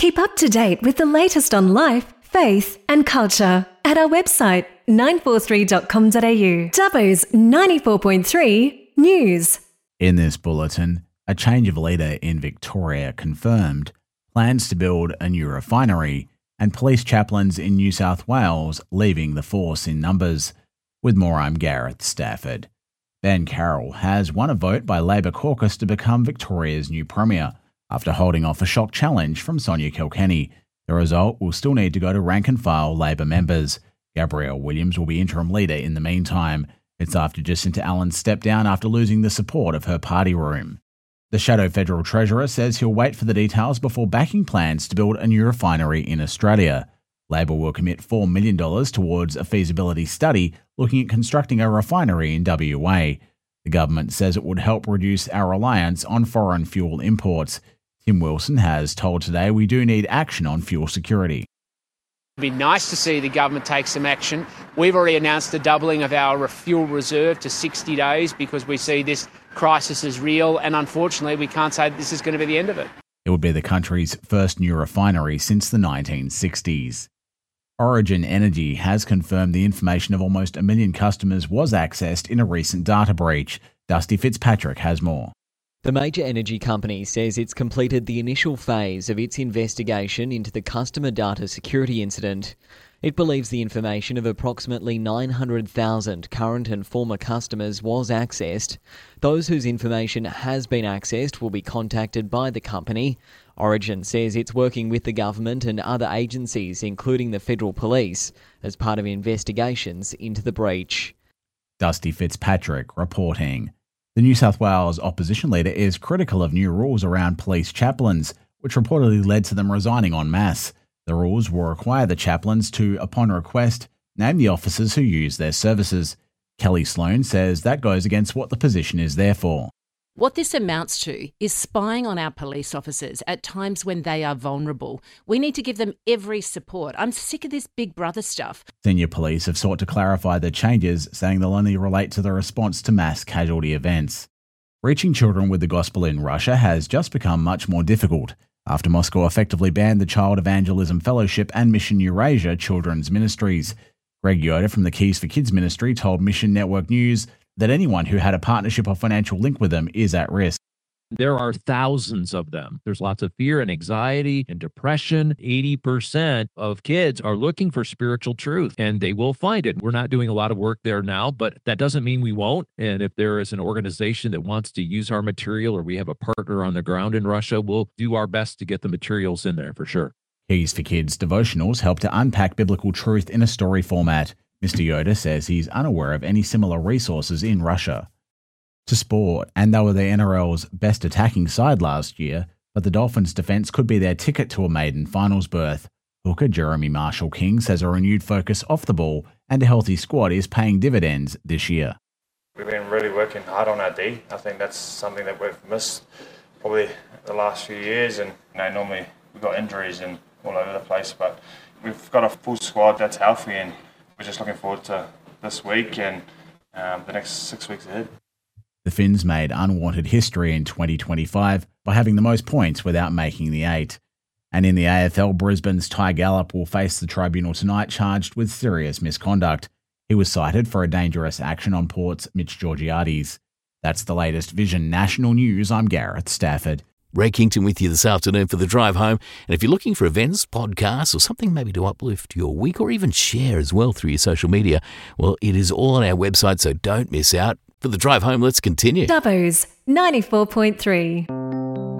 Keep up to date with the latest on life, faith and culture at our website 943.com.au. Dubbo's 94.3 News. In this bulletin, a change of leader in Victoria confirmed, plans to build a new refinery, and police chaplains in New South Wales leaving the force in numbers. With more, I'm Gareth Stafford. Ben Carroll has won a vote by Labor caucus to become Victoria's new Premier, after holding off a shock challenge from Sonia Kilkenny. The result will still need to go to rank-and-file Labor members. Gabrielle Williams will be interim leader in the meantime. It's after Jacinta Allen stepped down after losing the support of her party room. The shadow federal treasurer says he'll wait for the details before backing plans to build a new refinery in Australia. Labor will commit $4 million towards a feasibility study looking at constructing a refinery in WA. The government says it would help reduce our reliance on foreign fuel imports. Tim Wilson has told Today we do need action on fuel security. It'd be nice to see the government take some action. We've already announced the doubling of our fuel reserve to 60 days because we see this crisis as real, and unfortunately we can't say that this is going to be the end of it. It would be the country's first new refinery since the 1960s. Origin Energy has confirmed the information of almost 1 million customers was accessed in a recent data breach. Dusty Fitzpatrick has more. The major energy company says it's completed the initial phase of its investigation into the customer data security incident. It believes the information of approximately 900,000 current and former customers was accessed. Those whose information has been accessed will be contacted by the company. Origin says it's working with the government and other agencies, including the Federal Police, as part of investigations into the breach. Dusty Fitzpatrick reporting. The New South Wales opposition leader is critical of new rules around police chaplains, which reportedly led to them resigning en masse. The rules will require the chaplains to, upon request, name the officers who use their services. Kelly Sloan says that goes against what the position is there for. What this amounts to is spying on our police officers at times when they are vulnerable. We need to give them every support. I'm sick of this Big Brother stuff. Senior police have sought to clarify the changes, saying they'll only relate to the response to mass casualty events. Reaching children with the gospel in Russia has just become much more difficult after Moscow effectively banned the Child Evangelism Fellowship and Mission Eurasia children's ministries. Greg Yoder from the Keys for Kids ministry told Mission Network News that anyone who had a partnership or financial link with them is at risk. There are thousands of them. There's lots of fear and anxiety and depression. 80% of kids are looking for spiritual truth, and they will find it. We're not doing a lot of work there now, but that doesn't mean we won't. And if there is an organization that wants to use our material, or we have a partner on the ground in Russia, we'll do our best to get the materials in there for sure. Keys for Kids devotionals help to unpack biblical truth in a story format. Mr. Yoder says he's unaware of any similar resources in Russia. To sport, and they were the NRL's best attacking side last year, but the Dolphins' defence could be their ticket to a maiden finals berth. Hooker Jeremy Marshall-King says a renewed focus off the ball and a healthy squad is paying dividends this year. We've been really working hard on our D. I think that's something that we've missed probably the last few years, and normally we've got injuries and all over the place, but we've got a full squad that's healthy, and we're just looking forward to this week and the next 6 weeks ahead. The Finns made unwanted history in 2025 by having the most points without making the 8. And in the AFL, Brisbane's Ty Gallop will face the tribunal tonight charged with serious misconduct. He was cited for a dangerous action on Port's Mitch Georgiades. That's the latest Vision National News. I'm Gareth Stafford. Ray Kington with you this afternoon for the drive home. And if you're looking for events, podcasts, or something maybe to uplift your week or even share as well through your social media, well, it is all on our website, so don't miss out. For the drive home, let's continue. Dubbo's 94.3.